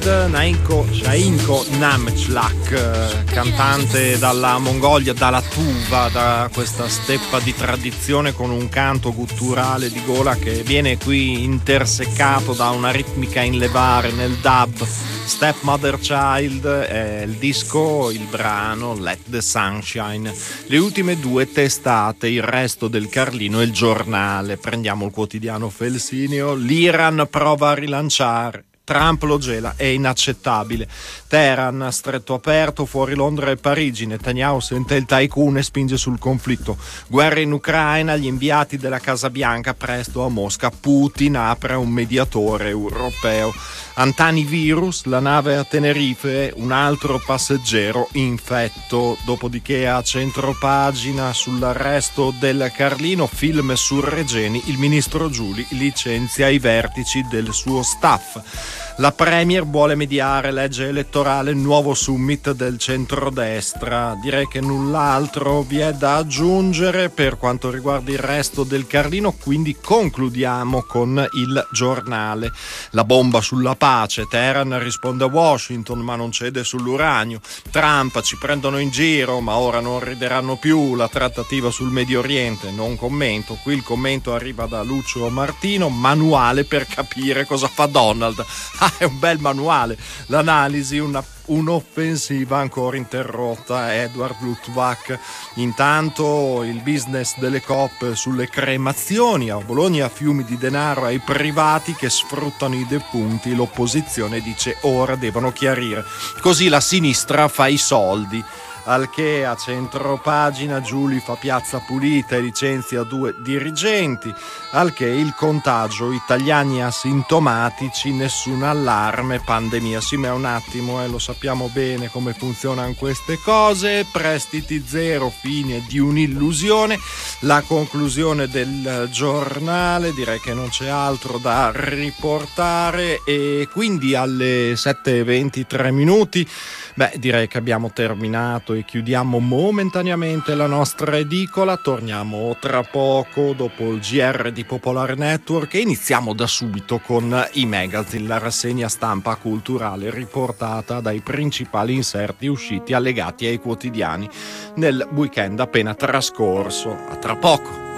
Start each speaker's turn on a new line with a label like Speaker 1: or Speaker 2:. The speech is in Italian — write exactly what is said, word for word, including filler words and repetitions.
Speaker 1: Nainko Shainko Namchlak, cantante dalla Mongolia, dalla Tuva, da questa steppa di tradizione, con un canto gutturale di gola che viene qui interseccato da una ritmica in levare nel dub. Stepmother Child è il disco, il brano Let the Sunshine. Le ultime due testate, Il Resto del Carlino e Il Giornale. Prendiamo il quotidiano Felsineo. L'Iran prova a rilanciare, Trump lo gela, è inaccettabile. Teheran, stretto aperto, fuori Londra e Parigi. Netanyahu sente il tycoon e spinge sul conflitto. Guerra in Ucraina, gli inviati della Casa Bianca presto a Mosca. Putin apre un mediatore europeo. Antani virus, la nave a Tenerife, un altro passeggero infetto. Dopodiché a centropagina sull'arresto del Carlino, film su Regeni, il ministro Giuli licenzia i vertici del suo staff. La Premier vuole mediare legge elettorale, nuovo summit del centrodestra. Direi che null'altro vi è da aggiungere per quanto riguarda il Resto del Carlino, quindi concludiamo con Il Giornale. La bomba sulla pace, Teheran risponde a Washington ma non cede sull'uranio. Trump, ci prendono in giro ma ora non rideranno più, la trattativa sul Medio Oriente, non commento. Qui il commento arriva da Lucio Martino, manuale per capire cosa fa Donald. Ah, è un bel manuale. L'analisi, una, un'offensiva ancora interrotta, Edward Luttwak. Intanto il business delle coop sulle cremazioni, a Bologna fiumi di denaro ai privati che sfruttano i defunti, l'opposizione dice ora devono chiarire, così la sinistra fa i soldi. Al che a centropagina Giuli fa piazza pulita e licenzia due dirigenti. Al che il contagio, italiani asintomatici, nessun allarme, pandemia. Sì, ma un attimo, eh, lo sappiamo bene come funzionano queste cose. Prestiti zero, fine di un'illusione. La conclusione del Giornale, direi che non c'è altro da riportare, e quindi alle sette e ventitré minuti, beh, direi che abbiamo terminato e chiudiamo momentaneamente la nostra edicola. Torniamo tra poco dopo il G R di Popolare Network e iniziamo da subito con i magazine, la rassegna stampa culturale riportata dai principali inserti usciti allegati ai quotidiani nel weekend appena trascorso. A tra poco.